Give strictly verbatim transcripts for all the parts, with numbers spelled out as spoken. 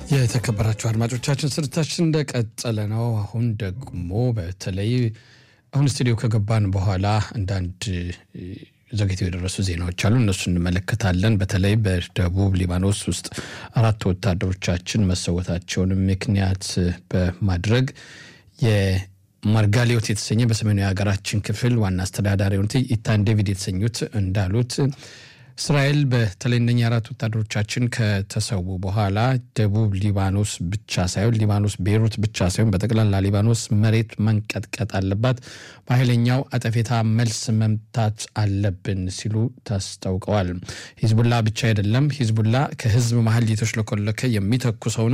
የተከበራችሁ አድማጮቻችን ስርታችን እንደቀጠለ ነው። አሁን ደግሞ በተለይ አሁን ስቱዲዮ ከገባን በኋላ አንዳንድ ዘገይተው የደረሱ ዜናዎች አሉ። እነሱን እንመለከታለን። በተለይ በደቡብ ሊባኖስ ውስጥ አራት ወታደሮቻችን መሰወታቸውን ምክንያት በማድረግ የማርጋሊዮት የተሰኘ በሰሜኑ የሀገራችን ክፍል ዋና አስተዳዳሪ የሆኑት ኢታን ዴቪድ የተሰኙት እንዳሉት እስራኤል በተለይነኛ አራት ወታደሮቻችን ከተሰው በኋላ ደቡብ ሊባኖስ ብቻ ሳይሆን ሊባኖስ ቤይሩት ብቻ ሳይሆን በጠቅላላ ሊባኖስ መሬት መንቀጥቀጥ አለባት፣ በኃይለኛው አጠፌታ መልስ መምታት አለብን ሲሉ ታስታውቀዋል። ሂዝቡላ ብቻ አይደለም፣ ሂዝቡላ ከህዝብ መሃል የተሽለኮለከ የሚተኩሰውን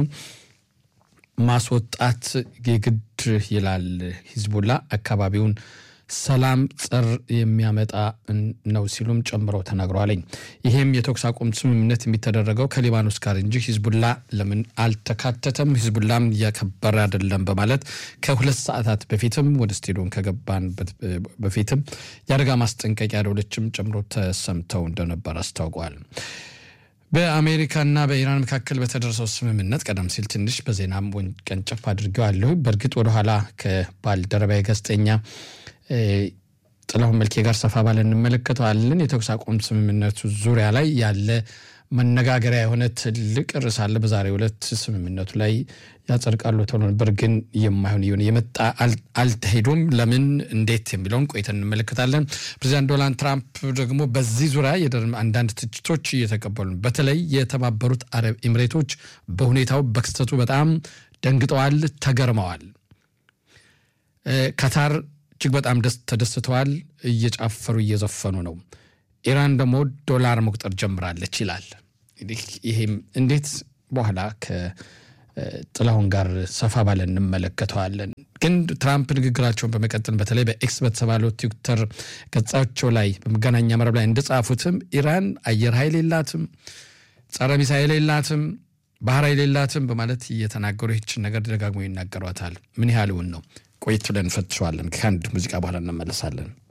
ማስወጣት የግድ ይላል። ሂዝቡላ አካባቢውን ሰላም ጸር የሚያመጣ ነው ሲሉም ጨምረው ተናግረዋል። ይሄም የተኩስ አቁም ስምምነት የሚተደረገው ከሊባኖስ ጋር እንጂ ሂዝቡላ ለምን አልተካተተም፣ ሂዝቡላም ያከበረ አይደለም በማለት ከሁለት ሰዓታት በፊትም ወደ ስቱዲዮን ከገባን በፊትም ያደጋ ማስጠንቀቂያ ደውሎችም ጨምሮ ተሰምተው እንደነበር አስታውቀዋል። በአሜሪካና በኢራን መካከል በተደረሰው ስምምነት ቀደም ሲል ትንሽ በዜናም ወንጨፍ አድርገዋል። በርግጥ ወደ ኋላ ከባልደረባዬ ጋዜጠኛ ጥላሁን መልኬ ጋር ሰፋ ባለ እንመለከታለን። የተኩስ አቁም ስምምነቱ ዙሪያ ላይ ያለ መነጋገሪያ የሆነ ትልቅ ርዕስ አለ። በዛሬው ዕለት ስምምነቱ ላይ ያጸድቃሉ ተብሎ ነበር፣ ግን የማይሆን ይሁን የመጣ አልተሄዱም። ለምን እንዴት የሚለውን ቆይተን እንመለከታለን። ፕሬዚዳንት ዶናልድ ትራምፕ ደግሞ በዚህ ዙሪያ አንዳንድ ትችቶች እየተቀበሉ ነው። በተለይ የተባበሩት አረብ ኤሚሬቶች በሁኔታው በክስተቱ በጣም ደንግጠዋል፣ ተገርመዋል። ካታር እጅግ በጣም ደስ ተደስተዋል፣ እየጫፈሩ እየዘፈኑ ነው። ኢራን ደግሞ ዶላር መቁጠር ጀምራለች ይላል። ይሄም እንዴት በኋላ ከጥላሁን ጋር ሰፋ ባለ እንመለከተዋለን። ግን ትራምፕ ንግግራቸውን በመቀጠል በተለይ በኤክስ በተባለው ትዊተር ገጻቸው ላይ በመገናኛ መረብ ላይ እንደጻፉትም ኢራን አየር ኃይል የላትም፣ ጸረ ሚሳኤል የላትም፣ ባህር ኃይል የላትም በማለት እየተናገሩ ይህችን ነገር ደጋግሞ ይናገሯታል። ምን ያህልውን ነው ቆይት ብለን ፈትሸዋለን። ከአንድ ሙዚቃ በኋላ እንመለሳለን።